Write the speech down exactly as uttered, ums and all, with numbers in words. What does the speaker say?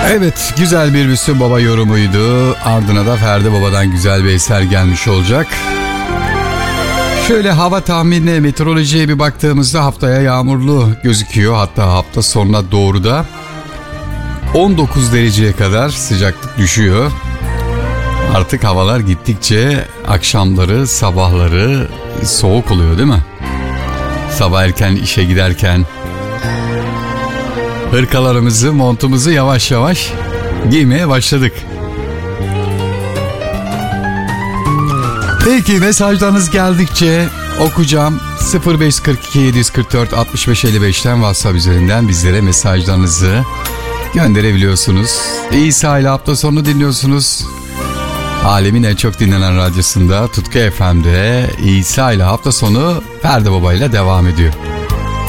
Evet, güzel bir Müslüm Baba yorumuydu. Ardına da Ferdi Baba'dan güzel bir eser gelmiş olacak. Şöyle hava tahminine, meteorolojiye bir baktığımızda haftaya yağmurlu gözüküyor. Hatta hafta sonuna doğru da on dokuz dereceye kadar sıcaklık düşüyor. Artık havalar gittikçe akşamları, sabahları soğuk oluyor değil mi? Sabah erken işe giderken hırkalarımızı, montumuzu yavaş yavaş giymeye başladık. Peki, mesajlarınız geldikçe okuyacağım. sıfır beş kırk iki yedi kırk dört altmış beş elli beşten WhatsApp üzerinden bizlere mesajlarınızı gönderebiliyorsunuz. İsa ile hafta sonu dinliyorsunuz. Alemin en çok dinlenen radyosunda Tutku F M'de İsa ile hafta sonu Ferdi Baba ile devam ediyor.